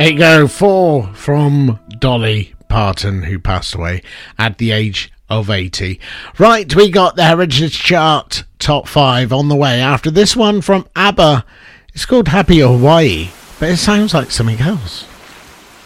There you go, 4 from Dolly Parton, who passed away at the age of 80. Right, we got the Heritage Chart Top 5 on the way after this one from ABBA. It's called Happy Hawaii, but it sounds like something else.